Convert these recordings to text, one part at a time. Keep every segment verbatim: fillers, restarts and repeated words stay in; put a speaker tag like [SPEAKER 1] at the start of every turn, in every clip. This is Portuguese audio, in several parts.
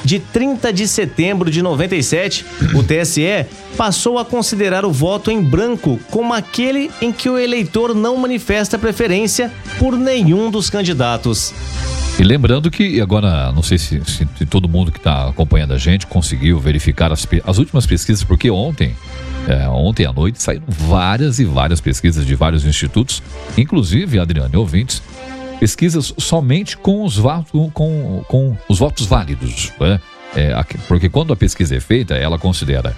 [SPEAKER 1] de trinta de setembro de noventa e sete, o T S E passou a considerar o voto em branco como aquele em que o eleitor não manifesta preferência por nenhum dos candidatos.
[SPEAKER 2] E lembrando que agora, não sei se, se todo mundo que está acompanhando a gente conseguiu verificar as, as últimas pesquisas, porque ontem, é, ontem à noite saíram várias e várias pesquisas de vários institutos, inclusive, Adriano e ouvintes, pesquisas somente com os, votos, com, com os votos válidos, né? É, porque quando a pesquisa é feita, ela considera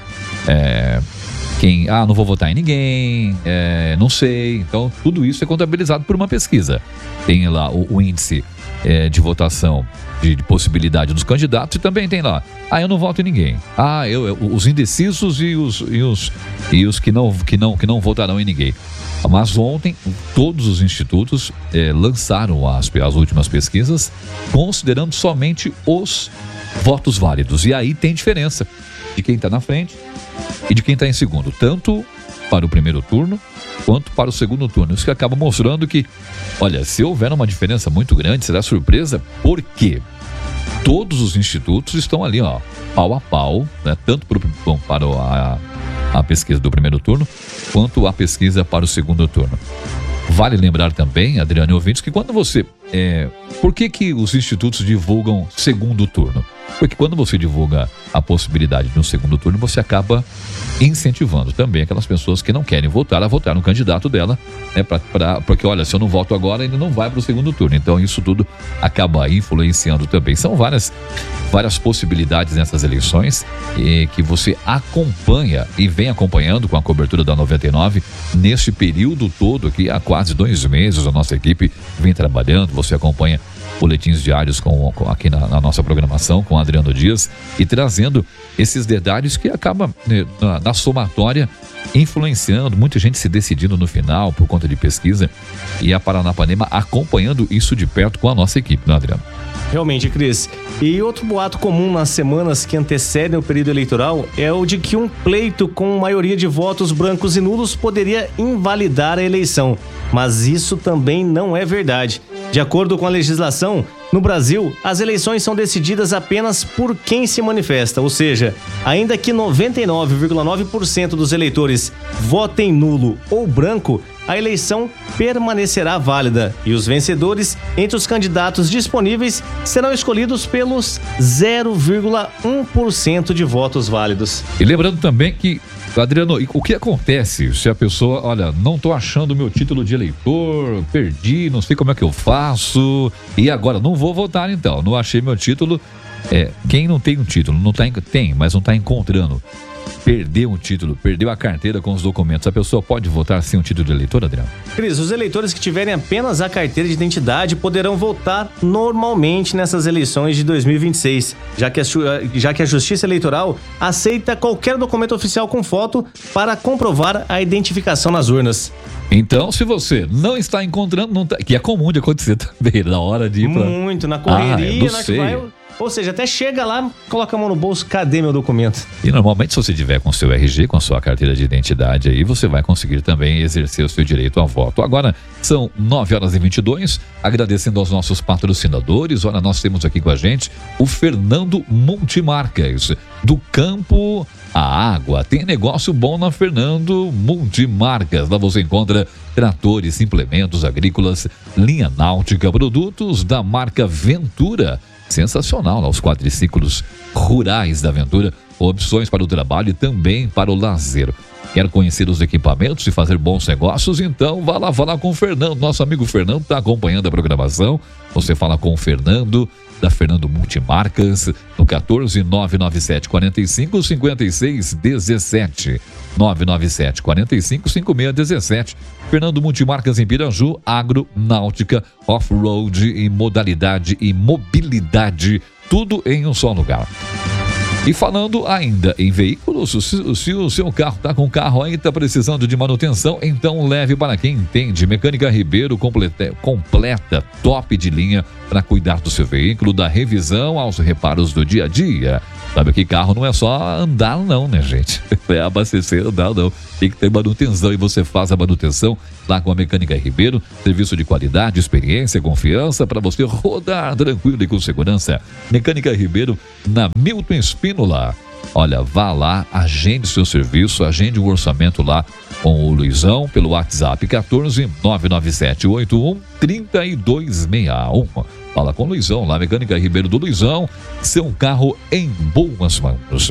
[SPEAKER 2] é, quem, ah, não vou votar em ninguém, é, não sei, então tudo isso é contabilizado por uma pesquisa. Tem lá o, o índice é, de votação de, de possibilidade dos candidatos e também tem lá, ah, eu não voto em ninguém, ah, eu, eu, os indecisos e os, e os, e os que, não, que, não, que não votarão em ninguém. Mas ontem, todos os institutos eh, lançaram as, as últimas pesquisas, considerando somente os votos válidos. E aí tem diferença de quem está na frente e de quem está em segundo, tanto para o primeiro turno quanto para o segundo turno. Isso que acaba mostrando que, olha, se houver uma diferença muito grande, será surpresa, porque todos os institutos estão ali, ó, pau a pau, né, tanto para, bom, para a, a pesquisa do primeiro turno, quanto a pesquisa para o segundo turno. Vale lembrar também, Adriano e ouvintes, que quando você... É, por que que os institutos divulgam segundo turno? Porque quando você divulga a possibilidade de um segundo turno, você acaba incentivando também aquelas pessoas que não querem votar a votar no candidato dela, né, pra, pra, porque, olha, se eu não voto agora, ele não vai para o segundo turno. Então, isso tudo acaba influenciando também. São várias, várias possibilidades nessas eleições e que você acompanha e vem acompanhando com a cobertura da noventa e nove neste período todo aqui, há quase dois meses, a nossa equipe vem trabalhando. Você acompanha boletins diários com, com, aqui na, na nossa programação com Adriano Dias e trazendo esses detalhes que acabam né, na, na somatória influenciando, muita gente se decidindo no final por conta de pesquisa e a Paranapanema acompanhando isso de perto com a nossa equipe, não é, Adriano?
[SPEAKER 1] Realmente, Cris. E outro boato comum nas semanas que antecedem o período eleitoral é o de que um pleito com maioria de votos brancos e nulos poderia invalidar a eleição. Mas isso também não é verdade. De acordo com a legislação, no Brasil, as eleições são decididas apenas por quem se manifesta, ou seja, ainda que noventa e nove vírgula nove por cento dos eleitores votem nulo ou branco, a eleição permanecerá válida e os vencedores entre os candidatos disponíveis serão escolhidos pelos zero vírgula um por cento de votos válidos.
[SPEAKER 2] E lembrando também que, Adriano, o que acontece se a pessoa, olha, não tô achando o meu título de eleitor, perdi, não sei como é que eu faço, e agora não vou votar então, não achei meu título. É, quem não tem um título, não tá, tem, mas não está encontrando, perdeu um título, perdeu a carteira com os documentos, a pessoa pode votar sem um título de eleitor, Adriano?
[SPEAKER 1] Cris, os eleitores que tiverem apenas a carteira de identidade poderão votar normalmente nessas eleições de dois mil e vinte e seis, já que a, já que a Justiça Eleitoral aceita qualquer documento oficial com foto para comprovar a identificação nas urnas.
[SPEAKER 2] Então, se você não está encontrando, não tá, que é comum de acontecer também, na hora de ir pra...
[SPEAKER 1] Muito, na correria,
[SPEAKER 2] ah, eu não
[SPEAKER 1] na
[SPEAKER 2] sei.
[SPEAKER 1] que vai... Ou seja, até chega lá, coloca a mão no bolso, cadê meu documento?
[SPEAKER 2] E normalmente se você tiver com seu R G, com a sua carteira de identidade aí, você vai conseguir também exercer o seu direito ao voto. Agora, são nove horas e vinte e dois, agradecendo aos nossos patrocinadores. Olha, nós temos aqui com a gente o Fernando Multimarcas, do campo à água. Tem negócio bom na Fernando Multimarcas. Lá você encontra tratores, implementos agrícolas, linha náutica, produtos da marca Ventura. Sensacional, lá os quadriciclos rurais da Ventura, opções para o trabalho e também para o lazer. Quer conhecer os equipamentos e fazer bons negócios? Então vá lá falar com o Fernando. Nosso amigo Fernando está acompanhando a programação. Você fala com o Fernando, da Fernando Multimarcas, no quatorze, nove nove sete, quarenta e cinco, cinquenta e seis, dezessete. nove nove sete, quarenta e cinco, cinquenta e seis, dezessete. Fernando Multimarcas em Piraju, agro, náutica, off-road e modalidade e mobilidade, tudo em um só lugar. E falando ainda em veículos, se, se o seu carro está com carro aí, está precisando de manutenção, então leve para quem entende. Mecânica Ribeiro completa, completa top de linha para cuidar do seu veículo, da revisão aos reparos do dia a dia. Sabe que carro não é só andar não, né, gente? É abastecer, andar não. Tem que ter manutenção e você faz a manutenção lá com a Mecânica Ribeiro. Serviço de qualidade, experiência, confiança para você rodar tranquilo e com segurança. Mecânica Ribeiro na Milton Espínola. Olha, vá lá, agende seu serviço, agende o orçamento lá com o Luizão pelo WhatsApp quatorze nove nove sete oito um três dois seis um. Fala com o Luizão lá, Mecânica Ribeiro do Luizão, seu carro em boas mãos.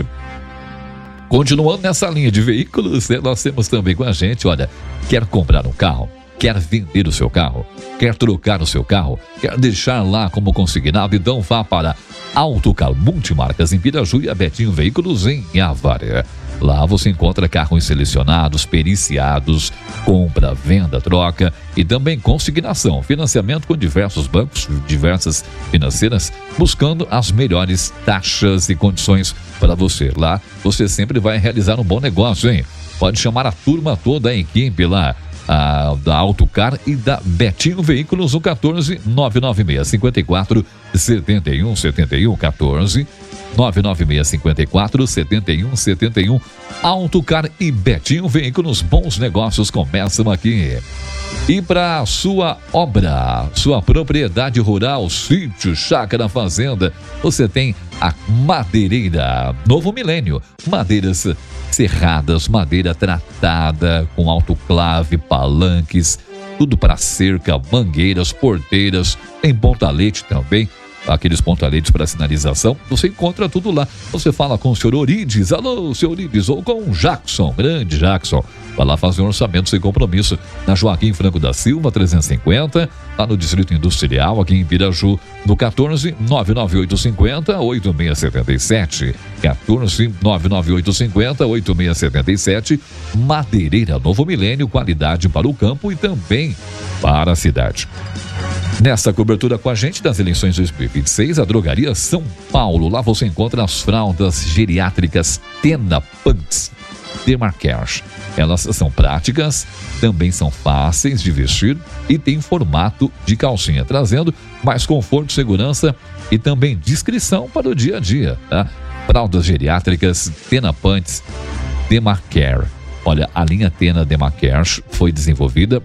[SPEAKER 2] Continuando nessa linha de veículos, nós temos também com a gente, olha, quer comprar um carro? Quer vender o seu carro? Quer trocar o seu carro? Quer deixar lá como consignado? Então vá para Autocar Multimarcas em Piraju e a Betinho Veículos em Avaré. Lá você encontra carros selecionados, periciados, compra, venda, troca e também consignação, financiamento com diversos bancos, diversas financeiras, buscando as melhores taxas e condições para você. Lá você sempre vai realizar um bom negócio, hein? Pode chamar a turma toda, a equipe lá, a, da Autocar e da Betinho Veículos, o quatorze nove nove seis cinco quatro sete um sete um, quatorze nove nove seis cinco quatro sete um sete um. Autocar e Betinho Veículos, bons negócios começam aqui. E para sua obra, sua propriedade rural, sítio, chácara, fazenda, você tem a Madeireira Novo Milênio. Madeiras serradas, madeira tratada com autoclave, palanques, tudo para cerca, mangueiras, porteiras, em pontalete também. Aqueles pontaletes para sinalização, você encontra tudo lá. Você fala com o senhor Orides, alô, senhor Orides, ou com o Jackson, grande Jackson. Vai lá fazer um orçamento sem compromisso, na Joaquim Franco da Silva, trezentos e cinquenta, lá no Distrito Industrial, aqui em Piraju, no quatorze nove nove oito cinco zero oito seis sete sete. quatorze nove nove oito cinco zero oito seis sete sete. Madeireira Novo Milênio, qualidade para o campo e também para a cidade. Nessa cobertura com a gente das eleições dois mil e vinte e seis, a Drogaria São Paulo. Lá você encontra as fraldas geriátricas Tena Pants Demarcare. Elas são práticas, também são fáceis de vestir e tem formato de calcinha, trazendo mais conforto, segurança e também discrição para o dia a dia. Tá? Fraldas geriátricas Tena Pants Demarcare. Olha, a linha Tena Demarcare foi desenvolvida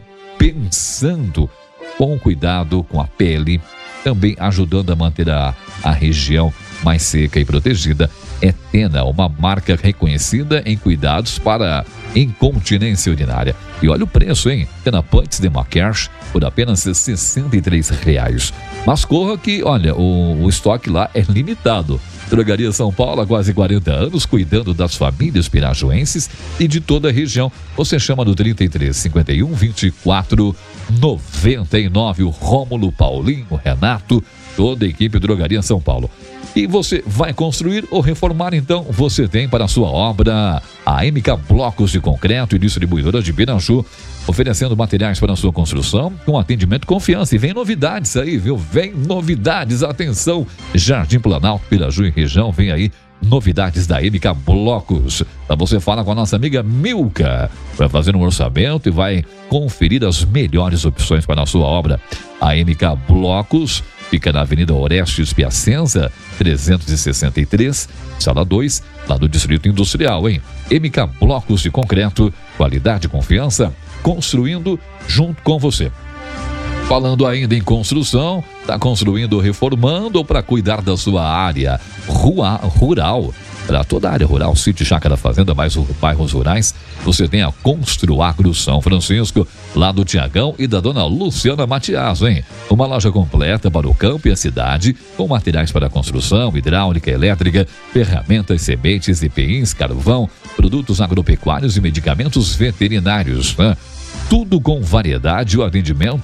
[SPEAKER 2] pensando com cuidado com a pele, também ajudando a manter a, a região mais seca e protegida. É Tena, uma marca reconhecida em cuidados para incontinência urinária. E olha o preço, hein? Tena Pants Demarcare por apenas sessenta e três reais. Mas corra que, olha, o, o estoque lá é limitado. Drogaria São Paulo há quase quarenta anos, cuidando das famílias pirajuenses e de toda a região. Você chama no trinta e três, cinquenta e um, vinte e quatro, noventa e nove, o Rômulo, Paulinho, Renato, toda a equipe Drogaria São Paulo. E você vai construir ou reformar, então você tem para a sua obra a M K Blocos de Concreto e Distribuidora de Piraju, oferecendo materiais para a sua construção com atendimento e confiança. E vem novidades aí, viu? Vem novidades, atenção! Jardim Planalto, Piraju e região, vem aí novidades da M K Blocos. Então você fala com a nossa amiga Milka, vai fazer um orçamento e vai conferir as melhores opções para a sua obra. A M K Blocos fica na Avenida Orestes Piacenza, trezentos e sessenta e três, sala dois, lá do Distrito Industrial, hein? M K Blocos de Concreto, qualidade e confiança, construindo junto com você. Falando ainda em construção, está construindo ou reformando ou para cuidar da sua área rua, rural, para toda a área rural, sítio, chácara, fazenda, mais bairros rurais, você tem a Construagro São Francisco, lá do Tiagão e da dona Luciana Matias, hein? Uma loja completa para o campo e a cidade, com materiais para construção, hidráulica, elétrica, ferramentas, sementes, E P Is, carvão, produtos agropecuários e medicamentos veterinários, né? Tudo com variedade e o atendimento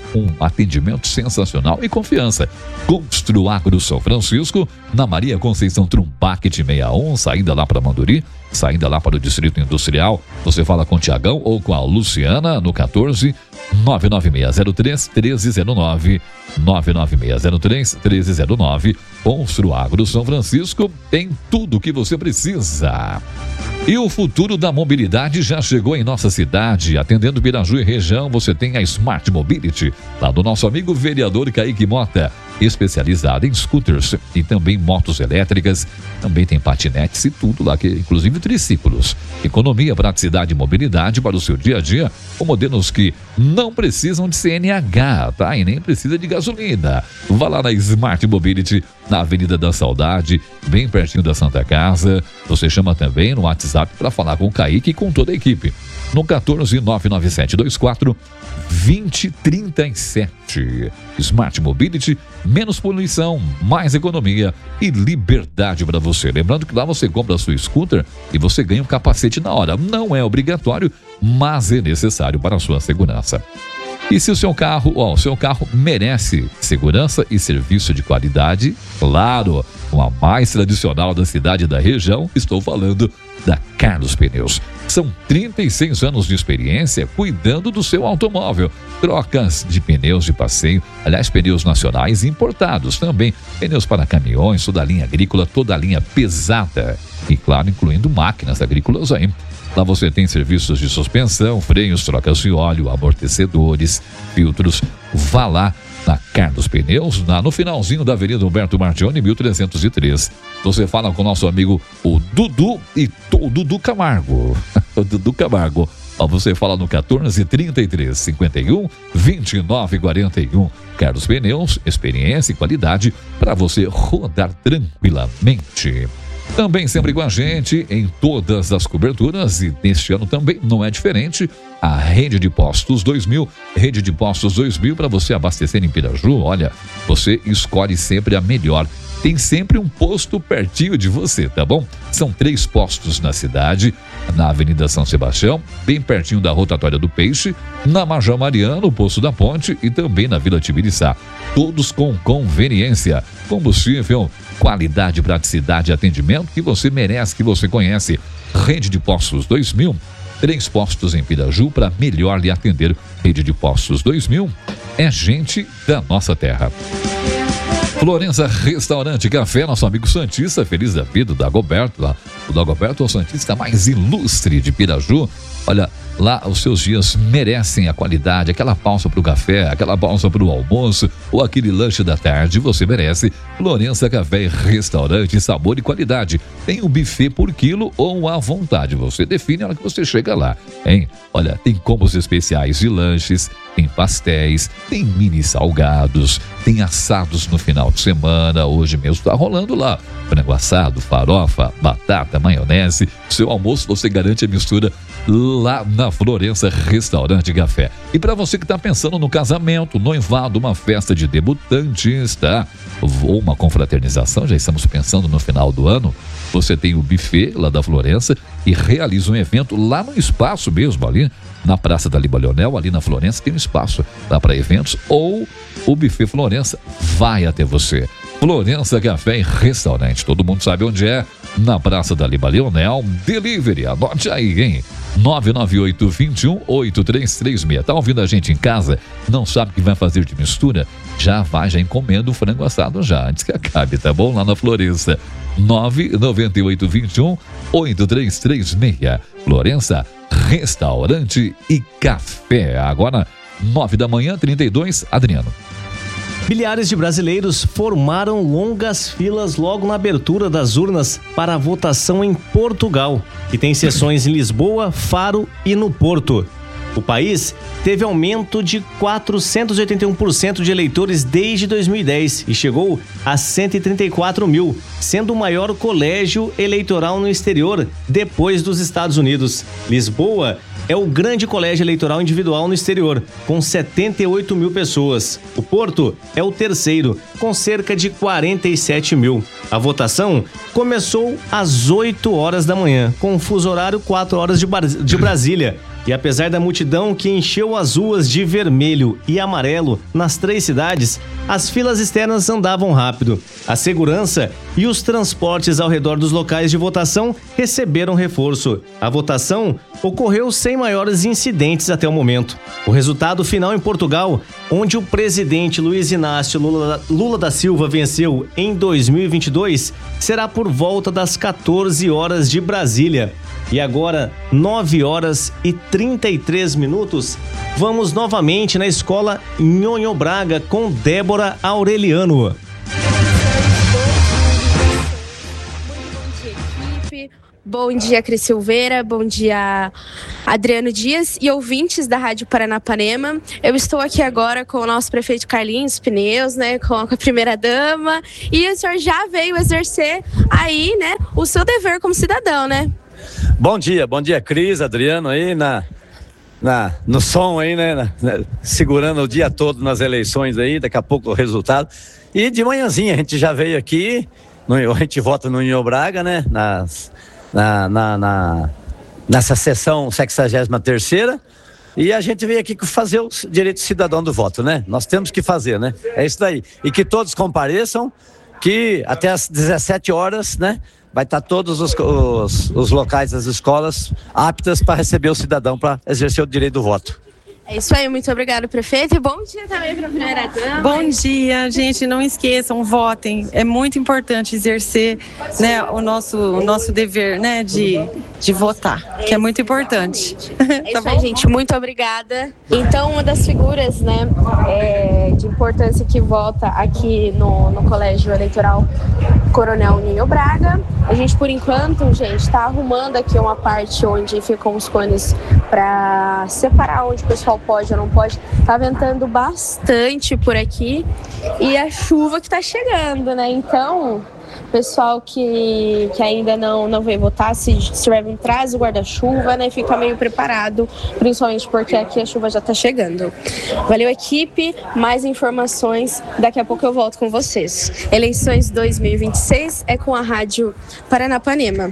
[SPEAKER 2] um atendimento sensacional e confiança. Construagro São Francisco, na Maria Conceição Trumpac de sessenta e um, saída lá para Manduri, saída lá para o Distrito Industrial. Você fala com o Tiagão ou com a Luciana no quatorze nove nove seis zero três um três zero nove, nove nove seis zero três um três zero nove. Construagro São Francisco tem tudo o que você precisa. E o futuro da mobilidade já chegou em nossa cidade. Atendendo Piraju e região, você tem a Smart Mobility, lá do nosso amigo vereador Kaique Mota, especializada em scooters e também motos elétricas. Também tem patinetes e tudo lá, que, inclusive triciclos. Economia, praticidade e mobilidade para o seu dia a dia, com modelos que não precisam de C N H, tá? E nem precisa de gasolina. Vá lá na Smart Mobility, na Avenida da Saudade, bem pertinho da Santa Casa. Você chama também no WhatsApp para falar com o Kaique e com toda a equipe. No quatorze nove nove sete dois quatro dois zero três sete. Smart Mobility, menos poluição, mais economia e liberdade para você. Lembrando que lá você compra a sua scooter e você ganha um capacete na hora. Não é obrigatório, mas é necessário para a sua segurança. E se o seu carro, ó, o seu carro merece segurança e serviço de qualidade, claro, com a mais tradicional da cidade e da região, estou falando da Carlos Pneus. São trinta e seis anos de experiência cuidando do seu automóvel. Trocas de pneus de passeio, aliás, pneus nacionais e importados também. Pneus para caminhões, toda a linha agrícola, toda a linha pesada. E claro, incluindo máquinas agrícolas aí. Lá você tem serviços de suspensão, freios, trocas de óleo, amortecedores, filtros. Vá lá na Carlos Pneus, na, no finalzinho da Avenida Humberto Martione, mil trezentos e três. Você fala com o nosso amigo, o Dudu e o Dudu Camargo. O Dudu Camargo. Ó, você fala no quatorze trinta e três cinquenta e um vinte e nove quarenta e um. Carlos Pneus, experiência e qualidade para você rodar tranquilamente. Também sempre com a gente em todas as coberturas, e neste ano também não é diferente, a Rede de Postos dois mil. Rede de Postos dois mil, para você abastecer em Piraju, olha, você escolhe sempre a melhor. Tem sempre um posto pertinho de você, tá bom? São três postos na cidade, na Avenida São Sebastião, bem pertinho da Rotatória do Peixe, na Major Mariano, o Poço da Ponte e também na Vila Tibiriçá. Todos com conveniência, combustível, qualidade, praticidade e atendimento que você merece, que você conhece. Rede de Postos dois mil, três postos em Piraju para melhor lhe atender. Rede de Postos dois mil é gente da nossa terra. Florença Restaurante e Café, nosso amigo Santista, feliz da vida, o Dagoberto lá. O Dagoberto é o Santista mais ilustre de Piraju. Olha, lá os seus dias merecem a qualidade, aquela pausa para o café, aquela pausa para o almoço ou aquele lanche da tarde, você merece. Florença Café e Restaurante, sabor e qualidade. Tem um buffet por quilo ou à vontade, você define a hora que você chega lá, hein? Olha, tem combos especiais de lanches, tem pastéis, tem mini salgados, tem assados no final de semana. Hoje mesmo tá rolando lá frango assado, farofa, batata, maionese. Seu almoço você garante a mistura lá na Florença Restaurante e Café. E para você que tá pensando no casamento, noivado, uma festa de debutantes, tá? Ou uma confraternização, já estamos pensando no final do ano, você tem o buffet lá da Florença e realiza um evento lá no espaço mesmo, ali na Praça da Libalionel, ali na Florença tem um espaço lá para eventos, ou o buffet Florença vai até você. Florença Café e Restaurante, todo mundo sabe onde é, na Praça da Libalionel. Delivery, anote aí, hein? nove nove oito, dois um, oito três três seis. Tá ouvindo a gente em casa? Não sabe o que vai fazer de mistura? Já vai, já encomenda o frango assado já, antes que acabe, tá bom? Lá na Florença. nove nove oito, dois um, oito três três seis. Florença Restaurante e Café. Agora, nove da manhã, trinta e dois. Adriano.
[SPEAKER 1] Milhares de brasileiros formaram longas filas logo na abertura das urnas para a votação em Portugal, que tem sessões em Lisboa, Faro e no Porto. O país teve aumento de quatrocentos e oitenta e um por cento de eleitores desde dois mil e dez e chegou a cento e trinta e quatro mil, sendo o maior colégio eleitoral no exterior, depois dos Estados Unidos. Lisboa é o grande colégio eleitoral individual no exterior, com setenta e oito mil pessoas. O Porto é o terceiro, com cerca de quarenta e sete mil. A votação começou às oito horas da manhã, com o fuso horário quatro horas de, Bar- de Brasília, E apesar da multidão que encheu as ruas de vermelho e amarelo nas três cidades, as filas externas andavam rápido. A segurança e os transportes ao redor dos locais de votação receberam reforço. A votação ocorreu sem maiores incidentes até o momento. O resultado final em Portugal, onde o presidente Luiz Inácio Lula, Lula da Silva venceu em dois mil e vinte e dois, será por volta das quatorze horas de Brasília. E agora, nove horas e trinta e três minutos, vamos novamente na escola Nhonho Braga com Débora Aureliano.
[SPEAKER 3] Bom dia, Cris Silveira, bom dia, Adriano Dias e ouvintes da Rádio Paranapanema. Eu estou aqui agora com o nosso prefeito Carlinhos Pneus, né, com a primeira-dama, e o senhor já veio exercer aí, né, o seu dever como cidadão, né?
[SPEAKER 4] Bom dia, bom dia, Cris, Adriano aí na, na, no som aí, né, na, na, segurando o dia todo nas eleições aí, daqui a pouco o resultado. E de manhãzinha a gente já veio aqui, no, a gente vota no Nhonho Braga, né, nas... Na, na, na, nessa sessão sexagésima terceira, e a gente veio aqui fazer o direito cidadão do voto, né? Nós temos que fazer, né? É isso daí. E que todos compareçam, que até às dezessete horas, né? Vai estar todos os, os, os locais das escolas aptas para receber o cidadão para exercer o direito do voto.
[SPEAKER 3] É isso aí, muito obrigado, prefeito, e bom dia também para a primeira-dama.
[SPEAKER 5] Bom dia, gente, não esqueçam, votem, é muito importante exercer, né, o nosso, o nosso dever, né, de, de votar, que é muito importante.
[SPEAKER 3] É isso aí, gente, muito obrigada. Então, uma das figuras, né, é, de importância que vota aqui no, no Colégio Eleitoral Coronel Nhonho Braga, a gente, por enquanto, gente, está arrumando aqui uma parte onde ficam os cones para separar onde o pessoal pode ou não pode. Tá ventando bastante por aqui e a chuva que tá chegando, né? Então, pessoal que, que ainda não, não veio votar, se estiver vindo, traz o guarda-chuva, né? Fica meio preparado, principalmente porque aqui a chuva já tá chegando. Valeu, equipe. Mais informações, daqui a pouco eu volto com vocês. Eleições dois mil e vinte e seis é com a Rádio Paranapanema.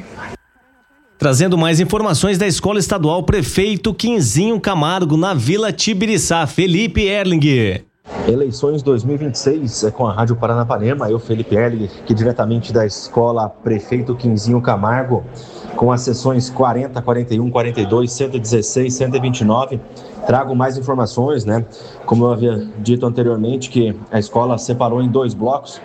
[SPEAKER 1] Trazendo mais informações da Escola Estadual Prefeito Quinzinho Camargo, na Vila Tibiriçá, Felipe Erling.
[SPEAKER 6] Eleições dois mil e vinte e seis é com a Rádio Paranapanema, eu, Felipe Erling, aqui diretamente da Escola Prefeito Quinzinho Camargo, com as sessões quarenta, quarenta e um, quarenta e dois, cento e dezesseis, cento e vinte e nove. Trago mais informações, né? Como eu havia dito anteriormente, que a escola separou em dois blocos.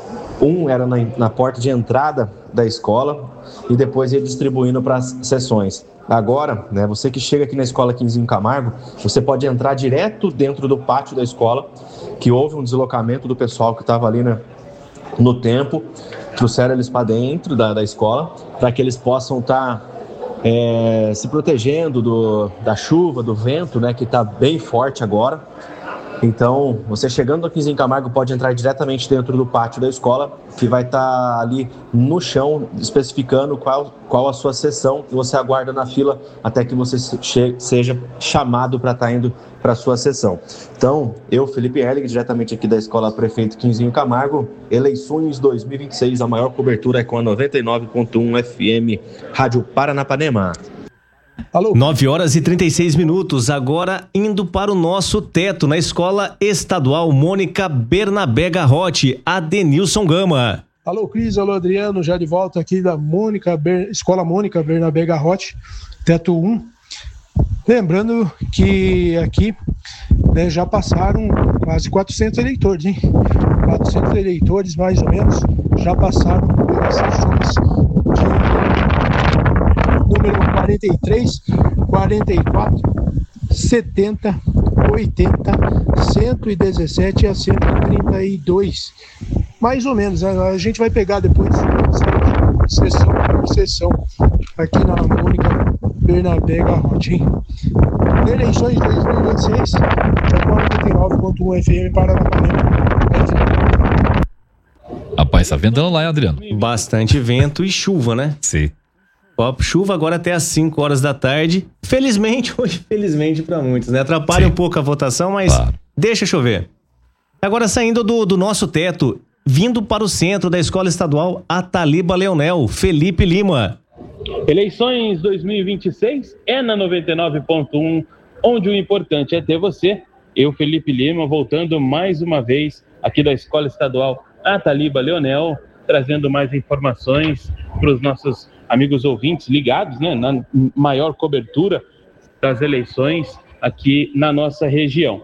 [SPEAKER 6] Um era na, na porta de entrada da escola e depois ia distribuindo para as sessões. Agora, né, você que chega aqui na Escola Quinzinho Camargo, você pode entrar direto dentro do pátio da escola, que houve um deslocamento do pessoal que estava ali, né, no tempo, trouxeram eles para dentro da, da escola, para que eles possam estar tá, é, se protegendo do, da chuva, do vento, né, que está bem forte agora. Então, você chegando aqui em Camargo pode entrar diretamente dentro do pátio da escola, que vai estar ali no chão, especificando qual, qual a sua sessão, e você aguarda na fila até que você che- seja chamado para estar indo para a sua sessão. Então, eu, Felipe Erling, diretamente aqui da Escola Prefeito Quinzinho Camargo, eleições dois mil e vinte e seis, a maior cobertura é com a noventa e nove ponto um F M, Rádio Paranapanema.
[SPEAKER 1] Alô. nove horas e trinta e seis minutos, agora indo para o nosso teto na Escola Estadual Mônica Bernabé Garrote, Adenilson Gama.
[SPEAKER 7] Alô, Cris, alô, Adriano, já de volta aqui da Mônica Ber... Escola Mônica Bernabé Garrote, teto um. Lembrando que aqui, né, já passaram quase quatrocentos eleitores, hein? quatrocentos eleitores, mais ou menos, já passaram pelas sessões de número quarenta e três, quarenta e quatro, setenta, oitenta, cento e dezessete a cento e trinta e dois. Mais ou menos, a gente vai pegar depois sessão por sessão aqui na Mônica Bernabé Garrote, hein? Eleições dois mil e vinte e seis, é com a noventa e nove ponto um F M para a
[SPEAKER 2] Rapaz, tá ventando lá, hein, Adriano?
[SPEAKER 1] Bastante vento e chuva, né?
[SPEAKER 2] Sim.
[SPEAKER 1] Ó, chuva agora até às cinco horas da tarde. Felizmente, hoje, felizmente para muitos, né? Atrapalha Sim. um pouco a votação, mas claro. Deixa chover. Agora, saindo do, do nosso teto, vindo para o centro da Escola Estadual Ataliba Leonel, Felipe Lima.
[SPEAKER 8] Eleições dois mil e vinte e seis é na noventa e nove ponto um, onde o importante é ter você. Eu, Felipe Lima, voltando mais uma vez aqui da Escola Estadual Ataliba Leonel, trazendo mais informações para os nossos amigos ouvintes ligados, né, na maior cobertura das eleições aqui na nossa região.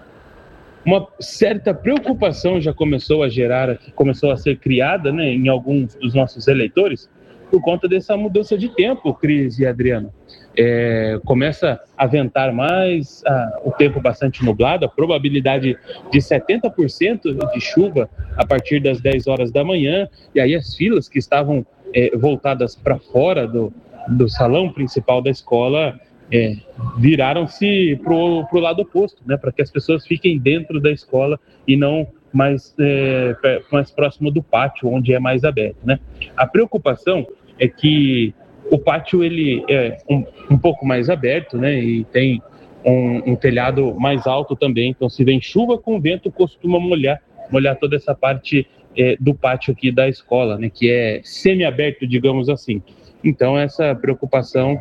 [SPEAKER 8] Uma certa preocupação já começou a gerar, começou a ser criada, né, em alguns dos nossos eleitores, por conta dessa mudança de tempo, Cris e Adriano. É, começa a ventar mais, a, o tempo bastante nublado, a probabilidade de setenta por cento de chuva a partir das dez horas da manhã, e aí as filas que estavam é, voltadas para fora do, do salão principal da escola é, viraram-se para o lado oposto, né, para que as pessoas fiquem dentro da escola e não mais, é, mais próximo do pátio, onde é mais aberto, né? A preocupação é que o pátio ele é um, um pouco mais aberto, né, e tem um, um telhado mais alto também, então se vem chuva com vento costuma molhar, molhar toda essa parte é, do pátio aqui da escola, né, que é semi-aberto, digamos assim. Então essa preocupação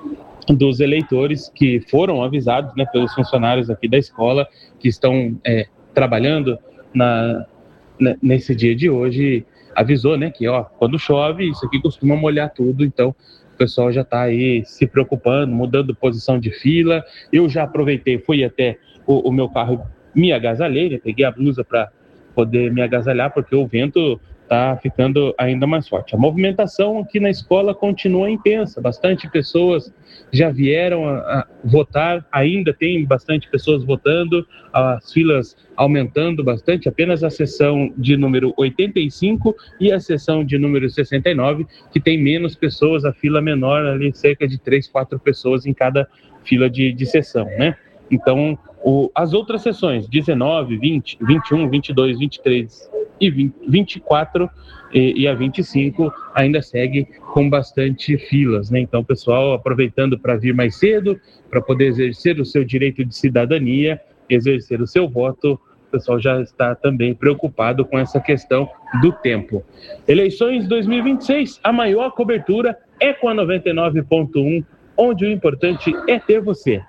[SPEAKER 8] dos eleitores que foram avisados, né, pelos funcionários aqui da escola, que estão é, trabalhando na, nesse dia de hoje, avisou, né, que ó, quando chove, isso aqui costuma molhar tudo, então o pessoal já está aí se preocupando, mudando posição de fila. Eu já aproveitei, fui até o, o meu carro, me agasalhei, né, peguei a blusa para poder me agasalhar, porque o vento está ficando ainda mais forte. A movimentação aqui na escola continua intensa, bastante pessoas já vieram a, a votar, ainda tem bastante pessoas votando, as filas aumentando bastante, apenas a seção de número oitenta e cinco e a seção de número sessenta e nove, que tem menos pessoas, a fila menor ali, cerca de três, quatro pessoas em cada fila de, de sessão, né? Então, o, as outras sessões, dezenove, vinte, vinte e um, vinte e dois, vinte e três e vinte, vinte e quatro e, e a vinte e cinco ainda segue com bastante filas, né? Então, o pessoal aproveitando para vir mais cedo, para poder exercer o seu direito de cidadania, exercer o seu voto, o pessoal já está também preocupado com essa questão do tempo. Eleições dois mil e vinte e seis, a maior cobertura é com a noventa e nove ponto um, onde o importante é ter você.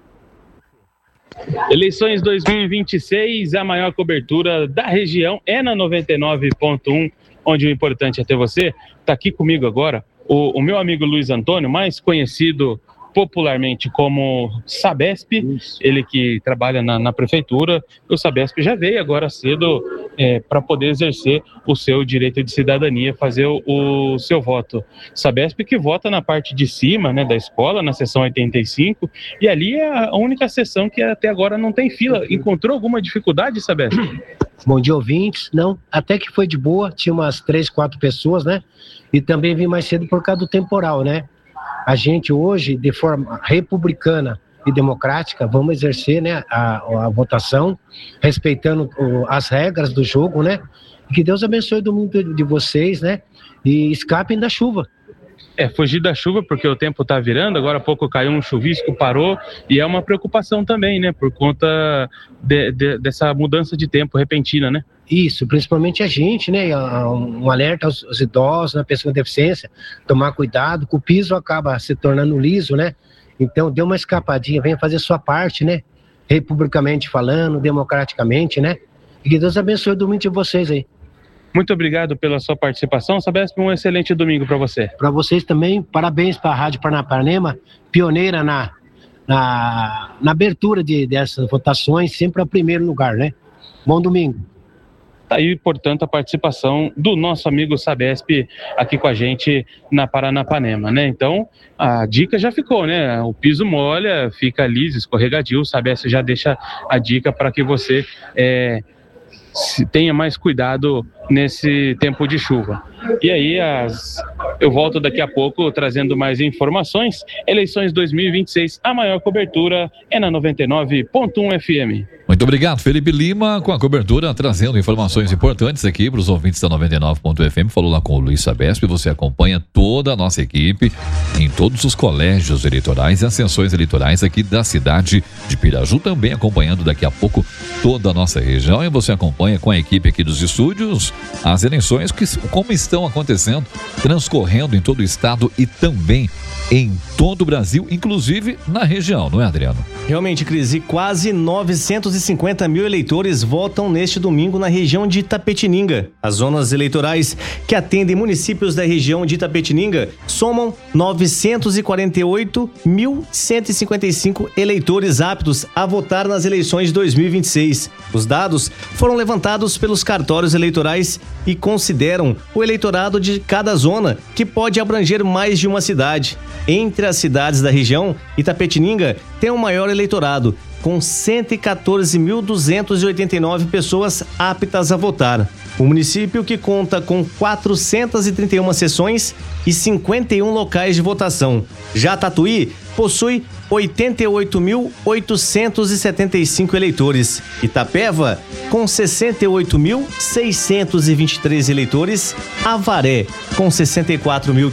[SPEAKER 8] Eleições dois mil e vinte e seis, a maior cobertura da região é na noventa e nove ponto um, onde o importante é ter você. Está aqui comigo agora o, o meu amigo Luiz Antônio, mais conhecido popularmente como Sabesp, Isso. ele que trabalha na, na prefeitura. O Sabesp já veio agora cedo é, para poder exercer o seu direito de cidadania, fazer o, o seu voto. Sabesp que vota na parte de cima, né, da escola, na seção oitenta e cinco, e ali é a única seção que até agora não tem fila. Encontrou alguma dificuldade, Sabesp?
[SPEAKER 9] Bom dia, ouvintes. Não, até que foi de boa, tinha umas três, quatro pessoas, né? E também vim mais cedo por causa do temporal, né? A gente hoje, de forma republicana e democrática, vamos exercer, né, a, a votação, respeitando o, as regras do jogo, né? E que Deus abençoe o domingo de vocês, né? E escapem da chuva.
[SPEAKER 8] É, fugir da chuva, porque o tempo está virando, agora há pouco caiu um chuvisco, parou, e é uma preocupação também, né? Por conta de, de, dessa mudança de tempo repentina, né?
[SPEAKER 9] Isso, principalmente a gente, né? Um alerta aos, aos idosos, né? Pessoas com deficiência, tomar cuidado, que o piso acaba se tornando liso, né? Então, dê uma escapadinha, venha fazer sua parte, né? Republicamente falando, democraticamente, né? E que Deus abençoe o domingo de vocês aí.
[SPEAKER 8] Muito obrigado pela sua participação, Sabesp, um excelente domingo para você.
[SPEAKER 9] Para vocês também, parabéns para a Rádio Paranapanema, pioneira na, na, na abertura de, dessas votações, sempre ao primeiro lugar, né? Bom domingo.
[SPEAKER 8] Tá aí, portanto, a participação do nosso amigo Sabesp aqui com a gente na Paranapanema, né? Então, a dica já ficou, né? O piso molha, fica liso, escorregadio, o Sabesp já deixa a dica para que você é, tenha mais cuidado nesse tempo de chuva. E aí, as... eu volto daqui a pouco trazendo mais informações. Eleições dois mil e vinte e seis, a maior cobertura é na noventa e nove ponto um F M.
[SPEAKER 2] Muito obrigado, Felipe Lima, com a cobertura, trazendo informações importantes aqui para os ouvintes da noventa e nove ponto F M. Falou lá com o Luiz Sabesp. Você acompanha toda a nossa equipe em todos os colégios eleitorais e as sessões eleitorais aqui da cidade de Piraju, também acompanhando daqui a pouco toda a nossa região. E você acompanha com a equipe aqui dos estúdios as eleições, que, como está estão acontecendo, transcorrendo em todo o estado e também em todo o Brasil, inclusive na região, não é, Adriano?
[SPEAKER 1] Realmente, Cris, e quase novecentos e cinquenta mil eleitores votam neste domingo na região de Itapetininga. As zonas eleitorais que atendem municípios da região de Itapetininga somam novecentos e quarenta e oito mil cento e cinquenta e cinco eleitores aptos a votar nas eleições de dois mil e vinte e seis. Os dados foram levantados pelos cartórios eleitorais e consideram o eleitorado de cada zona, que pode abranger mais de uma cidade. Entre as cidades da região, Itapetininga tem o maior eleitorado, com cento e quatorze mil duzentas e oitenta e nove pessoas aptas a votar. O município, que conta com quatrocentas e trinta e uma sessões e cinquenta e um locais de votação. Já Tatuí possui oitenta e oito mil oitocentos e setenta e cinco eleitores. Itapeva, com sessenta e oito mil seiscentos e vinte e três eleitores. Avaré, com sessenta e quatro mil